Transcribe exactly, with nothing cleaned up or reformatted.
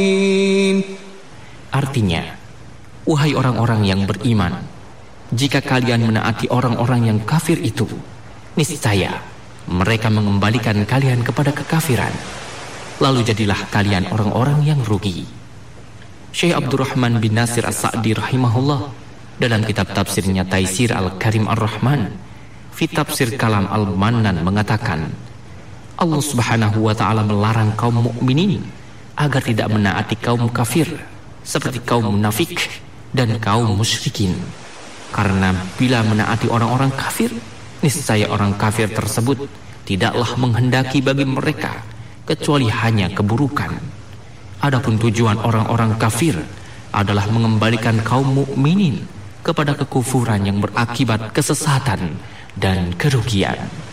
Artinya, wahai orang-orang yang beriman, jika kalian menaati orang-orang yang kafir itu, niscaya mereka mengembalikan kalian kepada kekafiran. Lalu jadilah kalian orang-orang yang rugi. Syekh Abdurrahman bin Nasir As-Sa'di rahimahullah dalam kitab tafsirnya Taisir Al-Karim Ar-Rahman fi Tafsir Kalam Al-Mannan mengatakan, Allah Subhanahu wa taala melarang kaum mukminin agar tidak menaati kaum kafir seperti kaum munafik dan kaum musyrikin. Karena bila menaati orang-orang kafir, niscaya orang kafir tersebut tidaklah menghendaki bagi mereka kecuali hanya keburukan. Adapun tujuan orang-orang kafir adalah mengembalikan kaum mukminin kepada kekufuran yang berakibat kesesatan dan kerugian.